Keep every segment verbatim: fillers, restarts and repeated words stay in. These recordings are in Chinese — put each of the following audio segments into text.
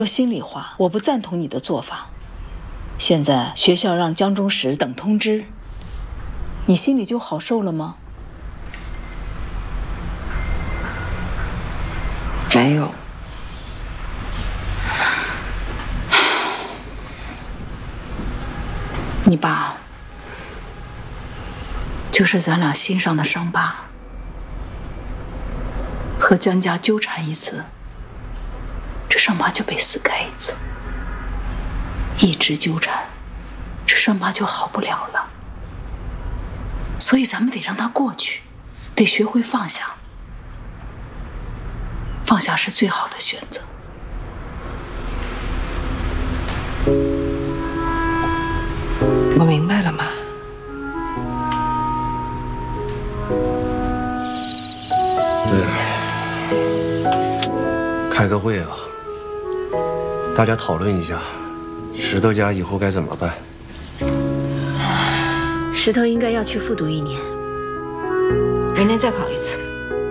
说心里话，我不赞同你的做法。现在学校让江中石等通知，你心里就好受了吗？ 没有。你爸，就是咱俩心上的伤疤，和江家纠缠一次，这伤疤就被撕开一次。一直纠缠，这伤疤就好不了了。所以咱们得让它过去，得学会放下。放下是最好的选择。 我明白了，妈。 嗯，开个会啊，大家讨论一下，石头家以后该怎么办。 石头应该要去复读一年，明年再考一次。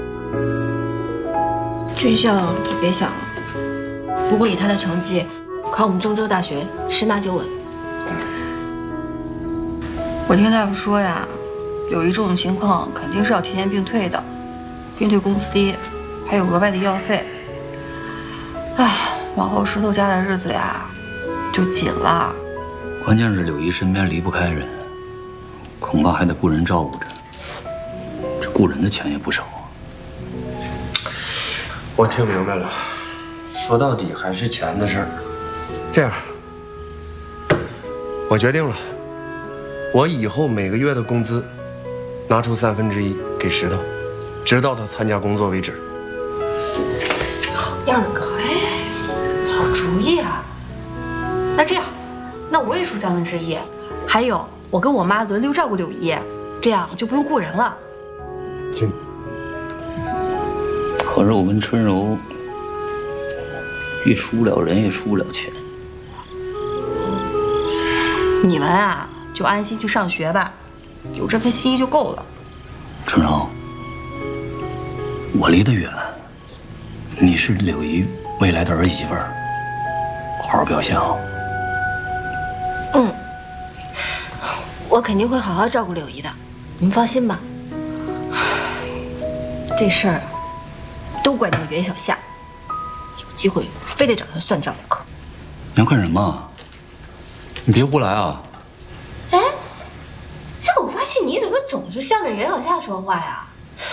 军校就别想了，不过以他的成绩，考我们中州大学十拿九稳。 我听大夫说呀，有一种情况肯定是要提前病退的，病退工资低，还有额外的医药费。唉，往后石头家的日子呀，就紧了。 关键是柳姨身边离不开人，恐怕还得雇人照顾着。这雇人的钱也不少。 我听明白了，说到底还是钱的事儿。这样，我决定了，我以后每个月的工资拿出三分之一给石头，直到他参加工作为止。 好样的，哥！哎，好主意啊！那这样，那我也出三分之一，还有我跟我妈轮流照顾柳姨，这样就不用雇人了。 行。 可是我跟春柔既出不了人，也出不了钱。 你们啊，就安心去上学吧，有这份心意就够了。 春柔，我离得远，你是柳姨未来的儿媳妇儿，好好表现啊。 嗯，我肯定会好好照顾柳姨的，你们放心吧。这事儿都怪那个袁小夏，有机会非得找他算账不可。 你要干什么？你别胡来啊！ 哎，哎，我发现你怎么总是向着袁小夏说话呀？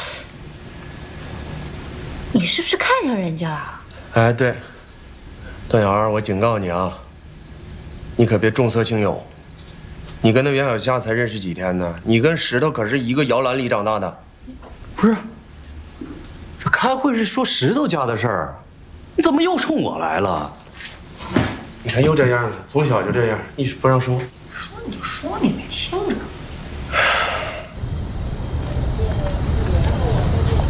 你是不是看上人家了？ 哎，对，段瑶儿，我警告你啊，你可别重色轻友。你跟那袁小夏才认识几天呢？你跟石头可是一个摇篮里长大的。 不是，这开会是说石头家的事儿，你怎么又冲我来了？ 你看又这样了，从小就这样，一直不让说。 说你就说，你没听着。